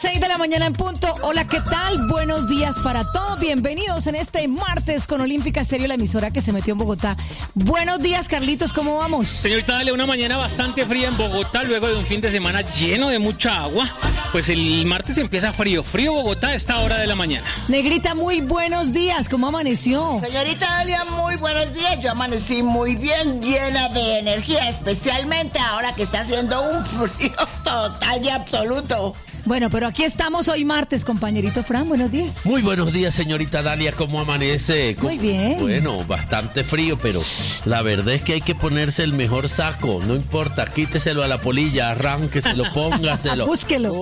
6 de la mañana en punto. Hola, ¿qué tal? Buenos días para todos. Bienvenidos en este martes con Olímpica Estéreo, la emisora que se metió en Bogotá. Buenos días, Carlitos, ¿cómo vamos? Señorita, dale una mañana bastante fría en Bogotá, luego de un fin de semana lleno de mucha agua. Pues el martes empieza frío Bogotá a esta hora de la mañana. Negrita, muy buenos días, ¿cómo amaneció? Señorita Dalia, muy buenos días. Yo amanecí muy bien, llena de energía, especialmente ahora que está haciendo un frío total y absoluto. Bueno, pero aquí estamos hoy martes, compañerito Fran, buenos días. Muy buenos días, señorita Dalia, ¿cómo amanece? Muy bien. Bueno, bastante frío, pero la verdad es que hay que ponerse el mejor saco, no importa, quíteselo a la polilla, arránqueselo, póngaselo. Búsquelo.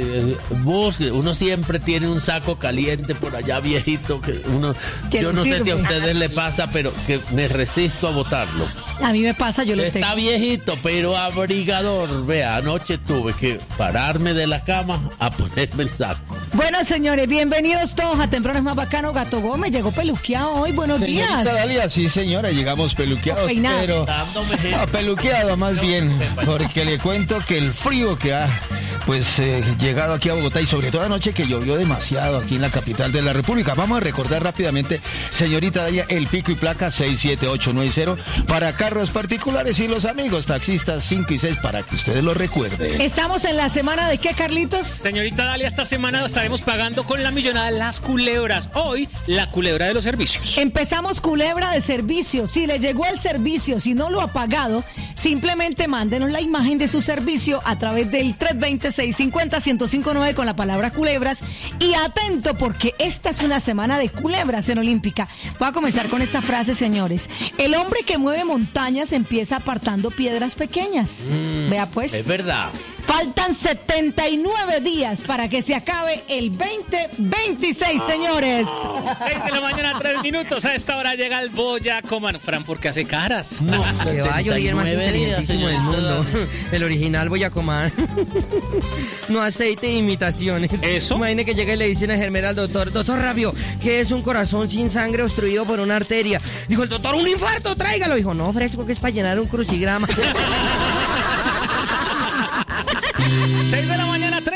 Busque. Uno siempre tiene un saco caliente por allá viejito, que uno, yo no sé si a ustedes le pasa, pero que me resisto a botarlo. A mí me pasa, yo lo tengo. Está viejito, pero abrigador. Vea, anoche tuve que pararme de la cama a ponerme el saco. Bueno, señores, bienvenidos todos a Temprano es más bacano. Gato Gómez llegó peluqueado hoy, buenos días. Señorita Dalia, sí señora, llegamos peluqueados, pero peluqueado más bien, porque le cuento que el frío que ha llegado aquí a Bogotá y sobre todo anoche que llovió demasiado aquí en la capital de la República. Vamos a recordar rápidamente, señorita Dalia, el pico y placa 67890 para carros particulares y los amigos taxistas 5 y 6 para que ustedes lo recuerden. Estamos en la semana de ¿qué, Carlitos? Señorita Dalia, esta semana estaremos pagando con la millonada Las Culebras. Hoy, la culebra de los servicios. Empezamos culebra de servicio. Si le llegó el servicio, si no lo ha pagado, simplemente mándenos la imagen de su servicio a través del 320-650-1059 con la palabra culebras. Y atento, porque esta es una semana de culebras en Olímpica. Voy a comenzar con esta frase, señores. El hombre que mueve montañas empieza apartando piedras pequeñas. Vea pues. Es verdad. Faltan 79 días para que se acabe el 2026, señores. 6 de la mañana, 3 minutos. A esta hora llega el Boyacá, Fran, porque hace caras. No, que va, yo soy el más inteligentísimo del mundo. El original Boyacá. No aceite de imitaciones. ¿Eso? Imagine que llega y le dicen a Germera al doctor Rabio, que es un corazón sin sangre obstruido por una arteria. Dijo el doctor, un infarto, tráigalo. Dijo, no, fresco, que es para llenar un crucigrama. 6 de la mañana, 3